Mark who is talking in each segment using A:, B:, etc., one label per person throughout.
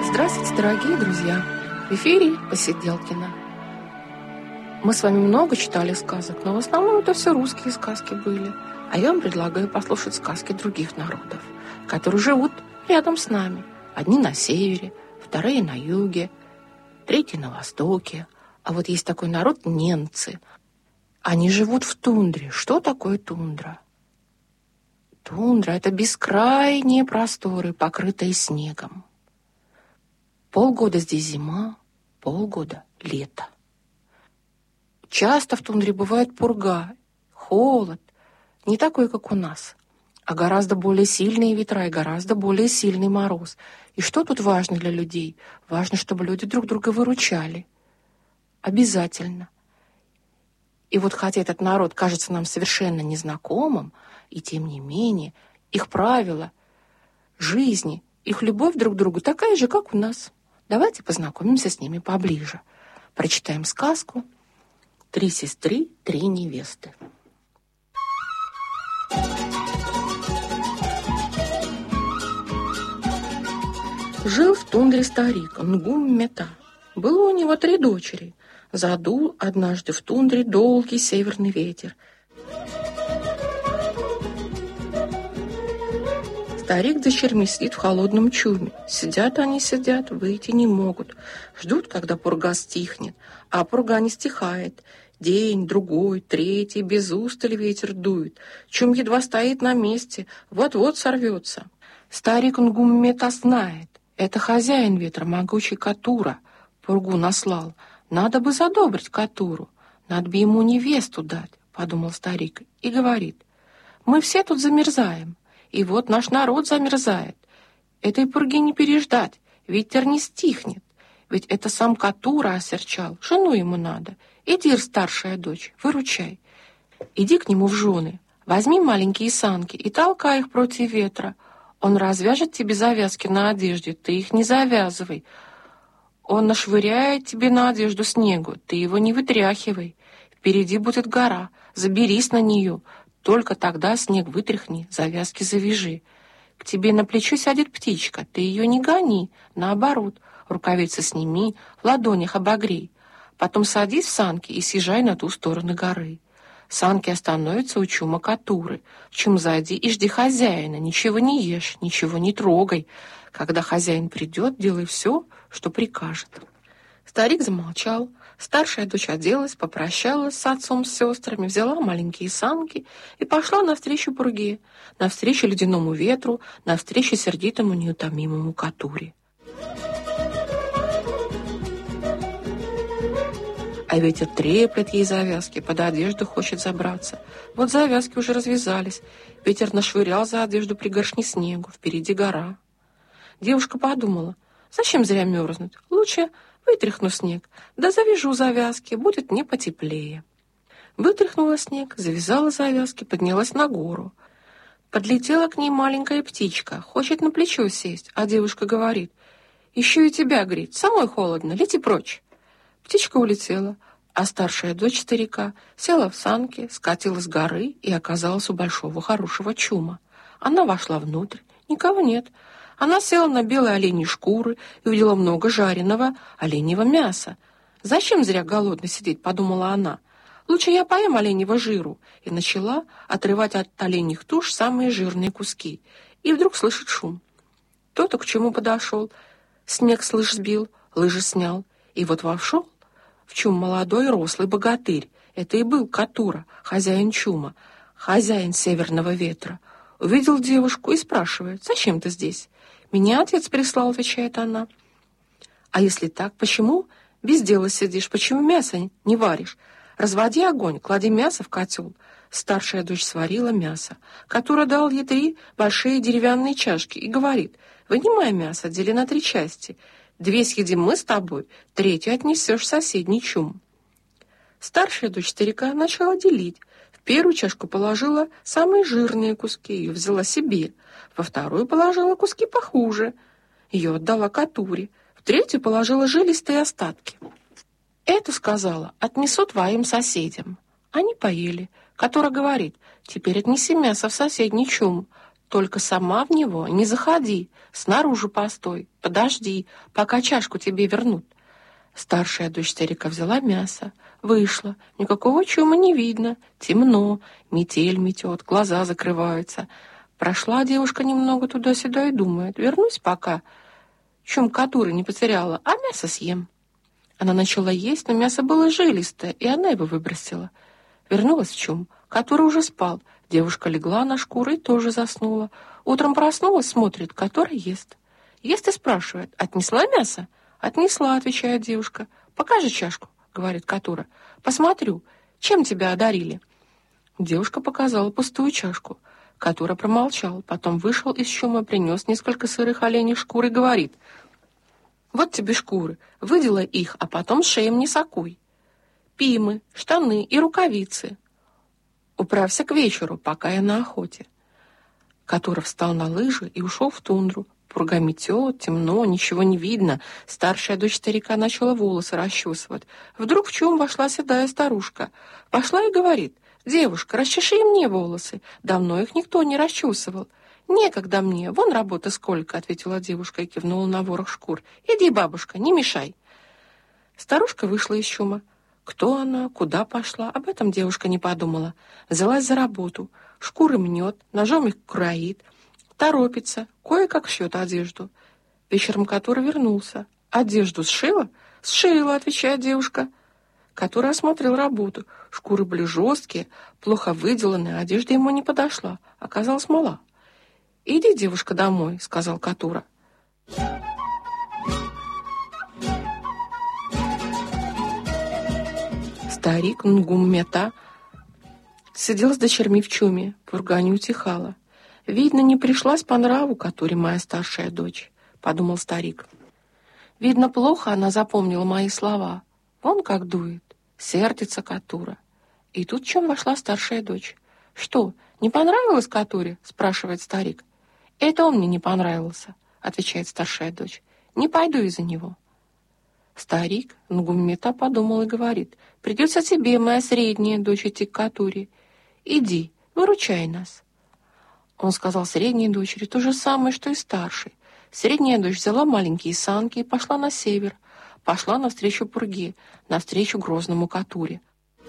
A: Здравствуйте, дорогие друзья! В эфире Посиделкино. Мы с вами много читали сказок, но в основном это все русские сказки были. А я вам предлагаю послушать сказки других народов, которые живут рядом с нами. Одни на севере, вторые на юге, третьи на востоке. А вот есть такой народ — ненцы. Они живут в тундре. Что такое тундра? Тундра — это бескрайние просторы, покрытые снегом. Полгода здесь зима, полгода лето. Часто в тундре бывает пурга, холод, не такой, как у нас, а гораздо более сильные ветра и гораздо более сильный мороз. И что тут важно для людей? Важно, чтобы люди друг друга выручали. Обязательно. И вот хотя этот народ кажется нам совершенно незнакомым, и тем не менее их правила жизни, их любовь друг к другу такая же, как у нас. Давайте познакомимся с ними поближе. Прочитаем сказку «Три сестры, три невесты». Жил в тундре старик Нгум-Мета. Было у него 3 дочери. Задул однажды в тундре долгий северный ветер. Старик с дочерьми сидит в холодном чуме. Сидят они, сидят, выйти не могут. Ждут, когда пурга стихнет. А пурга не стихает. День, другой, третий, без устали ветер дует. Чум едва стоит на месте, вот-вот сорвется. Старик Нгум-Мета знает. Это хозяин ветра, могучий Катура, пургу наслал. Надо бы задобрить Катуру. Надо бы ему невесту дать, подумал старик. И говорит: мы все тут замерзаем. И вот наш народ замерзает. Этой пурги не переждать, ветер не стихнет. Ведь это сам Катура осерчал, жену ему надо. Иди, старшая дочь, выручай. Иди к нему в жены, возьми маленькие санки и толкай их против ветра. Он развяжет тебе завязки на одежде, ты их не завязывай. Он нашвыряет тебе на одежду снегу, ты его не вытряхивай. Впереди будет гора, заберись на нее. Только тогда снег вытряхни, завязки завяжи. К тебе на плечо сядет птичка, ты ее не гони, наоборот, рукавицы сними, в ладонях обогрей. Потом садись в санки и съезжай на ту сторону горы. Санки остановятся у чума Катуры. В чум зайди и жди хозяина, ничего не ешь, ничего не трогай. Когда хозяин придет, делай все, что прикажет. Старик замолчал. Старшая дочь оделась, попрощалась с отцом, с сестрами, взяла маленькие санки и пошла навстречу пурге, навстречу ледяному ветру, навстречу сердитому неутомимому Катуре. А ветер треплет ей завязки, под одежду хочет забраться. Вот завязки уже развязались. Ветер нашвырял за одежду пригоршни снегу, впереди гора. Девушка подумала: зачем зря мерзнуть? Лучше вытряхну снег, да завяжу завязки, будет мне потеплее. Вытряхнула снег, завязала завязки, поднялась на гору. Подлетела к ней маленькая птичка, хочет на плечо сесть, а девушка говорит: еще и тебя греть, самой холодно, лети прочь. Птичка улетела, а старшая дочь старика села в санки, скатилась с горы и оказалась у большого хорошего чума. Она вошла внутрь, никого нет. Она села на белые оленьи шкуры и увидела много жареного оленьего мяса. «Зачем зря голодно сидеть?» — подумала она. «Лучше я поем оленьего жиру». И начала отрывать от оленьих туш самые жирные куски. И вдруг слышит шум. Кто-то к чуму подошел. Снег, слышь, сбил, лыжи снял. И вот вошел в чум молодой рослый богатырь. Это и был Катура, хозяин чума, хозяин северного ветра. Увидел девушку и спрашивает: «Зачем ты здесь?» «Меня отец прислал», — отвечает она. «А если так, почему без дела сидишь? Почему мясо не варишь? Разводи огонь, клади мясо в котел». Старшая дочь сварила мясо. Катура дал ей 3 большие деревянные чашки и говорит: «Вынимай мясо, дели на 3 части. 2 съедим мы с тобой, 3 отнесешь в соседний чум». Старшая дочь старика начала делить. В первую чашку положила самые жирные куски, ее взяла себе. Во вторую положила куски похуже, ее отдала Катуре. В третью положила жилистые остатки. «Это, — сказала, — отнесу твоим соседям». Они поели. Катура говорит: «Теперь отнеси мясо в соседний чум». Только сама в него не заходи, снаружи постой, подожди, пока чашку тебе вернут. Старшая дочь старика взяла мясо, вышла, никакого чума не видно, темно, метель метет, глаза закрываются. Прошла девушка немного туда-сюда и думает, вернусь пока, чум катуры не потеряла, а мясо съем. Она начала есть, но мясо было жилистое, и она его выбросила. Вернулась в чум, который уже спал. Девушка легла на шкуру и тоже заснула. Утром проснулась, смотрит, который ест. Ест и спрашивает, отнесла мясо? Отнесла, отвечает девушка. Покажи чашку, говорит Катура. Посмотрю, чем тебя одарили. Девушка показала пустую чашку. Катура промолчал, потом вышел из чума, принес несколько сырых оленей шкур и говорит: вот тебе шкуры, выделай их, а потом шеем не сакуй. Пимы, штаны и рукавицы. Управься к вечеру, пока я на охоте. Катура встал на лыжи и ушел в тундру. Пурга метет, темно, ничего не видно. Старшая дочь старика начала волосы расчесывать. Вдруг в чум вошла седая старушка. Вошла и говорит: девушка, расчеши мне волосы. Давно их никто не расчесывал. «Некогда мне, вон работы сколько», — ответила девушка и кивнула на ворох шкур. «Иди, бабушка, не мешай». Старушка вышла из чума. Кто она, куда пошла, об этом девушка не подумала. Взялась за работу. Шкуры мнет, ножом их кроит, торопится, кое-как шьет одежду. Вечером Катура вернулся. «Одежду сшила?» «Сшила», — отвечает девушка. Катура осмотрел работу. Шкуры были жесткие, плохо выделанные, одежда ему не подошла, оказалась мала. «Иди, девушка, домой», — сказал Катура. Старик Нгуммета сидел с дочерьми в чуме, пурга не утихала. «Видно, не пришлась по нраву Катуре моя старшая дочь», — подумал старик. «Видно, плохо она запомнила мои слова. Вон как дует, сердится Катура». И тут в чем вошла старшая дочь. «Что, не понравилось Катуре?» — спрашивает старик. «Это он мне не понравился», — отвечает старшая дочь. «Не пойду из-за него». Старик Нгуммета подумал и говорит: «Придется тебе, моя средняя дочь, идти к Катуре. Иди, выручай нас». Он сказал средней дочери то же самое, что и старшей. Средняя дочь взяла маленькие санки и пошла на север. Пошла навстречу пурге, навстречу грозному Катуре.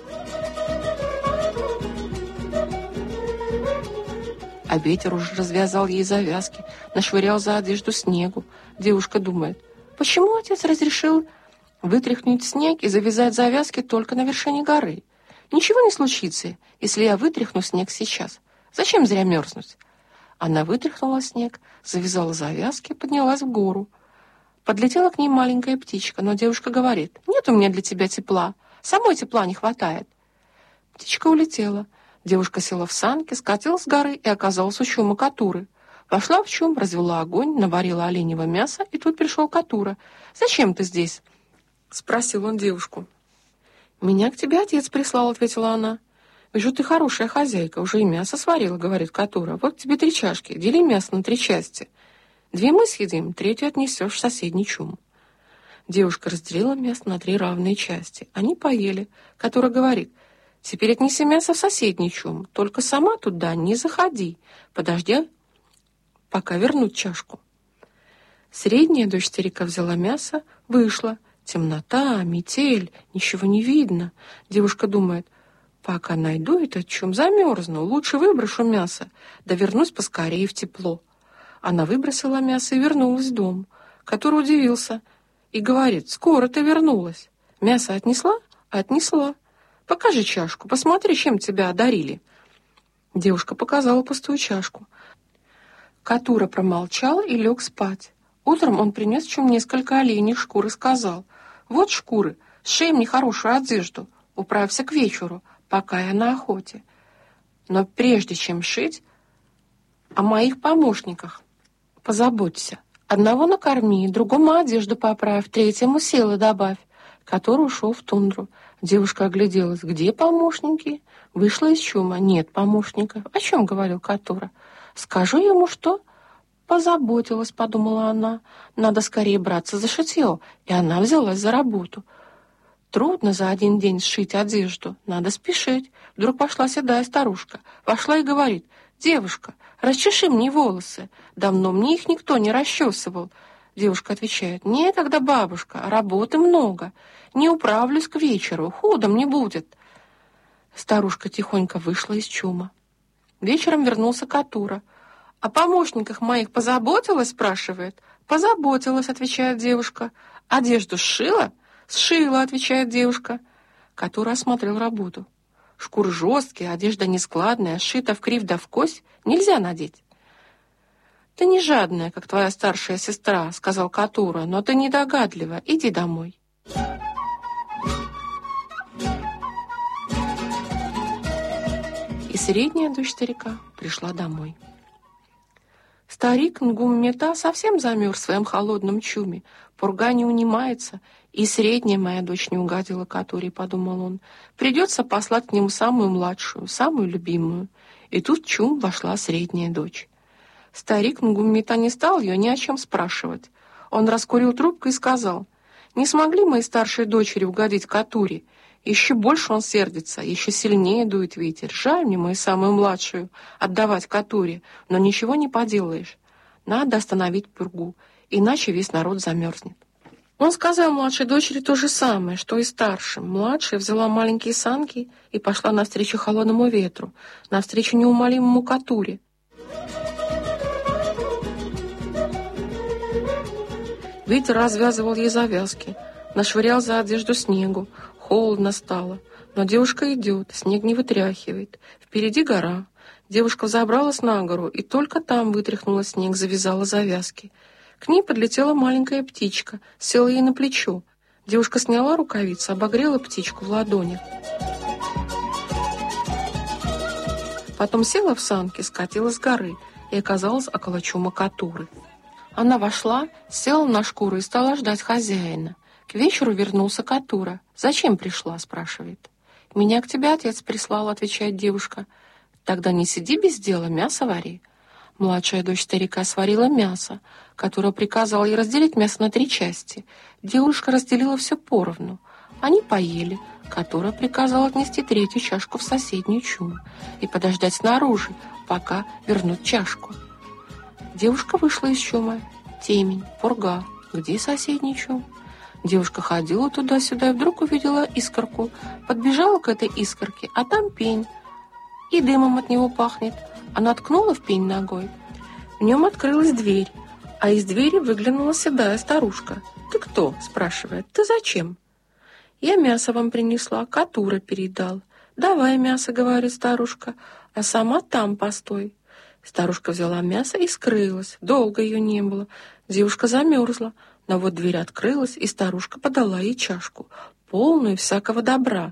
A: А ветер уже развязал ей завязки, нашвырял за одежду снегу. Девушка думает: почему отец разрешил вытряхнуть снег и завязать завязки только на вершине горы? Ничего не случится, если я вытряхну снег сейчас. Зачем зря мерзнуть? Она вытряхнула снег, завязала завязки, поднялась в гору. Подлетела к ней маленькая птичка, но девушка говорит: нет у меня для тебя тепла, самой тепла не хватает. Птичка улетела. Девушка села в санки, скатилась с горы и оказалась у чума Катуры. Вошла в чум, развела огонь, наварила оленьего мяса, и тут пришел Катура. «Зачем ты здесь?» — спросил он девушку. «Меня к тебе отец прислал», — ответила она. «Вижу, ты хорошая хозяйка, уже и мясо сварила», — говорит Катура. «Вот тебе 3 чашки, дели мясо на 3 части. 2 мы съедим, 3 отнесешь в соседний чум». Девушка разделила мясо на 3 равные части. Они поели. Катура говорит: «Теперь отнеси мясо в соседний чум, только сама туда не заходи. Подожди, пока вернуть чашку». Средняя дочь старика взяла мясо, вышла. Темнота, метель, ничего не видно. Девушка думает: пока найду этот чум, замерзну, лучше выброшу мясо, да вернусь поскорее в тепло. Она выбросила мясо и вернулась в дом. Который удивился и говорит: скоро ты вернулась. Мясо отнесла? Отнесла. Покажи чашку, посмотри, чем тебя одарили. Девушка показала пустую чашку. Катура промолчал и лег спать. Утром он принес в чум несколько оленьих шкур и сказал: вот шкуры, сшей мне хорошую одежду, управься к вечеру, пока я на охоте. Но прежде чем шить, о моих помощниках позаботься. Одного накорми, другому одежду поправь, третьему силы добавь. Который ушел в тундру. Девушка огляделась: где помощники? Вышла из чума: нет помощников. О чем говорил Катура? Скажу ему, что... Позаботилась, подумала она. Надо скорее браться за шитье. И она взялась за работу. Трудно за один день сшить одежду. Надо спешить. Вдруг пошла седая старушка. Вошла и говорит: девушка, расчеши мне волосы. Давно мне их никто не расчесывал». Девушка отвечает: «Некогда, бабушка, работы много. Не управлюсь к вечеру, худо мне будет». Старушка тихонько вышла из чума. Вечером вернулся Катура. «О помощниках моих позаботилась?» — спрашивает. «Позаботилась», — отвечает девушка. «Одежду сшила?» «Сшила», — отвечает девушка. Катура осмотрел работу. Шкуры жесткие, одежда нескладная, сшита вкривь да вкось, нельзя надеть. «Ты не жадная, как твоя старшая сестра», — сказал Катура, «но ты недогадлива, иди домой». И средняя дочь старика пришла домой. Старик Нгум-Мета совсем замерз в своем холодном чуме. Пурга не унимается, и средняя моя дочь не угодила Катуре, подумал он. Придется послать к нему самую младшую, самую любимую. И тут в чум вошла средняя дочь. Старик Нгум-Мета не стал ее ни о чем спрашивать. Он раскурил трубку и сказал: «Не смогли мои старшие дочери угодить Катуре. Еще больше он сердится, еще сильнее дует ветер. Жаль мне мою самую младшую отдавать Катуре, но ничего не поделаешь. Надо остановить пургу, иначе весь народ замерзнет». Он сказал младшей дочери то же самое, что и старшим. Младшая взяла маленькие санки и пошла навстречу холодному ветру, навстречу неумолимому Катуре. Ветер развязывал ей завязки, нашвырял за одежду снегу. Холодно стало, но девушка идет, снег не вытряхивает. Впереди гора. Девушка взобралась на гору, и только там вытряхнула снег, завязала завязки. К ней подлетела маленькая птичка, села ей на плечо. Девушка сняла рукавицу, обогрела птичку в ладонях. Потом села в санки, скатилась с горы и оказалась около чума Катуры. Она вошла, села на шкуру и стала ждать хозяина. К вечеру вернулся Катура. «Зачем пришла?» — спрашивает. «Меня к тебе отец прислал», — отвечает девушка. «Тогда не сиди без дела, мясо вари». Младшая дочь старика сварила мясо. Катура приказал ей разделить мясо на 3 части. Девушка разделила все поровну. Они поели. Катура приказал отнести 3-ю чашку в соседнюю чум и подождать снаружи, пока вернут чашку. Девушка вышла из чума. Темень, пурга. Где соседний чум? Девушка ходила туда-сюда и вдруг увидела искорку. Подбежала к этой искорке, а там пень. И дымом от него пахнет. Она ткнула в пень ногой. В нем открылась дверь, а из двери выглянула седая старушка. «Ты кто?» — спрашивает. «Ты зачем?» «Я мясо вам принесла, Катура передал». «Давай мясо», — говорит старушка, — «а сама там постой». Старушка взяла мясо и скрылась. Долго ее не было. Девушка замерзла. Но вот дверь открылась, и старушка подала ей чашку, полную всякого добра.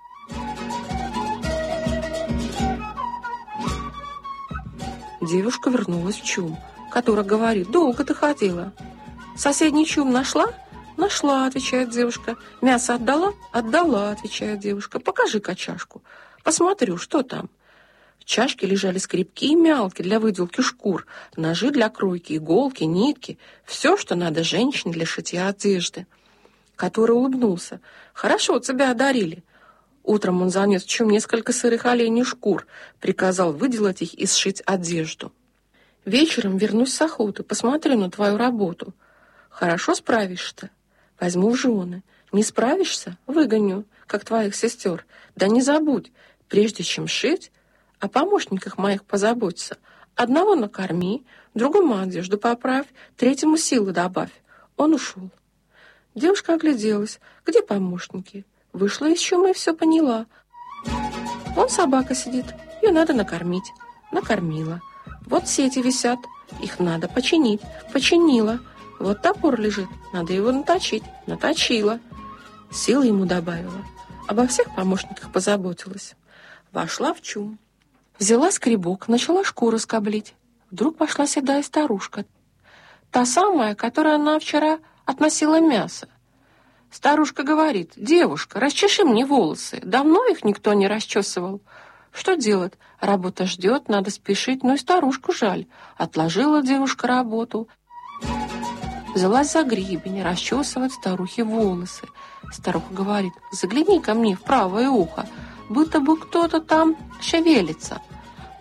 A: Девушка вернулась в чум. Катура говорит: «Долго ты ходила». «Соседний чум нашла?» «Нашла», — отвечает девушка. «Мясо отдала?» «Отдала», — отвечает девушка. «Покажи-ка чашку. Посмотрю, что там». В чашке лежали скребки и мялки для выделки шкур, ножи для кройки, иголки, нитки, все, что надо женщине для шитья одежды. Катура улыбнулся. «Хорошо тебя одарили». Утром он занес в чум несколько сырых оленей шкур, приказал выделать их и сшить одежду. «Вечером вернусь с охоты, посмотрю на твою работу. Хорошо справишься? Возьму в жены. Не справишься? Выгоню, как твоих сестер. Да не забудь, прежде чем шить, о помощниках моих позаботься. Одного накорми, другому одежду поправь, 3-му силы добавь». Он ушел. Девушка огляделась. Где помощники? Вышла из чума и все поняла. Вон собака сидит, ее надо накормить. Накормила. Вот сети висят, их надо починить. Починила. Вот топор лежит, надо его наточить. Наточила. Силы ему добавила. Обо всех помощниках позаботилась. Вошла в чум. Взяла скребок, начала шкуру скоблить. Вдруг пошла седая старушка. Та самая, которая она вчера относила мясо. Старушка говорит: «Девушка, расчеши мне волосы. Давно их никто не расчесывал». Что делать? Работа ждет, надо спешить, но и старушку жаль. Отложила девушка работу. Взялась за гребень, расчесывать старухе волосы. Старуха говорит: «Загляни ко мне в правое ухо, будто бы кто-то там шевелится».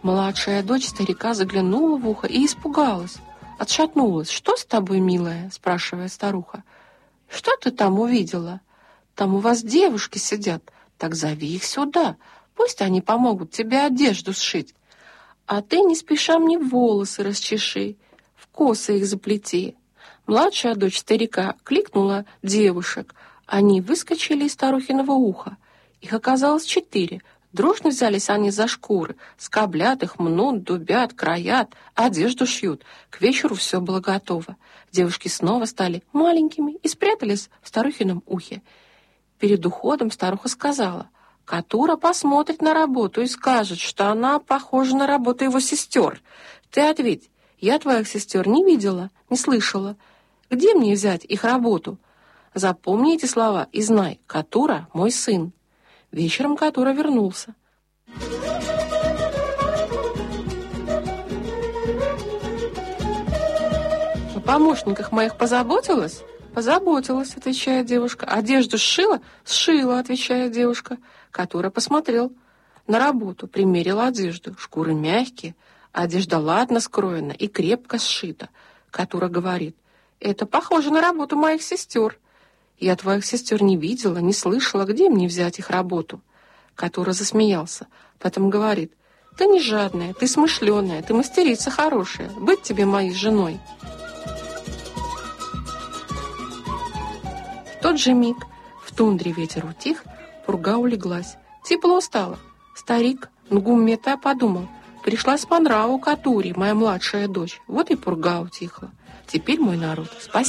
A: Младшая дочь старика заглянула в ухо и испугалась, отшатнулась. «Что с тобой, милая?» – спрашивает старуха. «Что ты там увидела? Там у вас девушки сидят. Так зови их сюда. Пусть они помогут тебе одежду сшить. А ты не спеша мне волосы расчеши, в косы их заплети». Младшая дочь старика кликнула девушек. Они выскочили из старухиного уха. Их оказалось 4. Дружно взялись они за шкуры, скоблят их, мнут, дубят, краят, одежду шьют. К вечеру все было готово. Девушки снова стали маленькими и спрятались в старухином ухе. Перед уходом старуха сказала: «Катура посмотрит на работу и скажет, что она похожа на работу его сестер. Ты ответь, я твоих сестер не видела, не слышала. Где мне взять их работу? Запомни эти слова и знай, Катура — мой сын». Вечером Катура вернулся. «О помощниках моих позаботилась?» «Позаботилась», — отвечает девушка. «Одежду сшила?» «Сшила», — отвечает девушка. Катура посмотрел на работу, примерил одежду. Шкуры мягкие, одежда ладно скроена и крепко сшита. Катура говорит: «Это похоже на работу моих сестер. Я твоих сестер не видела, не слышала, где мне взять их работу?» Катура засмеялся, потом говорит: «Ты не жадная, ты смышленая, ты мастерица хорошая, быть тебе моей женой». В тот же миг в тундре ветер утих, пурга улеглась. Тепло стало. Старик Нгум-Мета подумал: пришлась по нраву Катуре моя младшая дочь, вот и пурга утихла. Теперь мой народ спасен.